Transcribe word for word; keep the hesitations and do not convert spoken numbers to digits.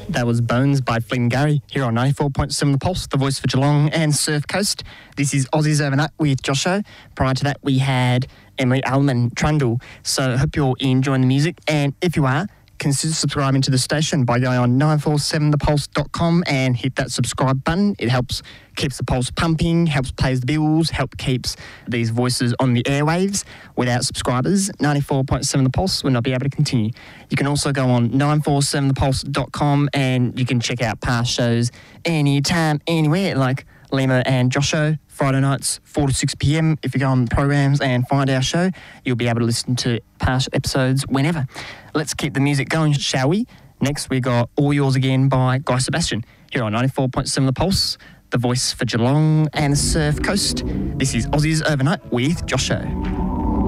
That was Bones by Flynn Gary here on ninety-four point seven The Pulse, the voice for Geelong and Surf Coast. This is Aussies Overnight with Josho. Prior to that, we had Emily Allman Trundle. So I hope you're enjoying the music. And if you are, consider subscribing to the station by going on nine four seven the pulse dot com and hit that subscribe button. It helps keeps the pulse pumping, helps pays the bills, help keeps these voices on the airwaves. Without subscribers, ninety-four point seven The Pulse would not be able to continue. You can also go on nine four seven the pulse dot com and you can check out past shows anytime, anywhere, like Lima and Josho, Friday nights, four to six p.m. If you go on programs and find our show, you'll be able to listen to past episodes whenever. Let's keep the music going, shall we? Next, we got All Yours Again by Guy Sebastian here on ninety-four point seven The Pulse, the voice for Geelong and the Surf Coast. This is Aussies Overnight with Josho.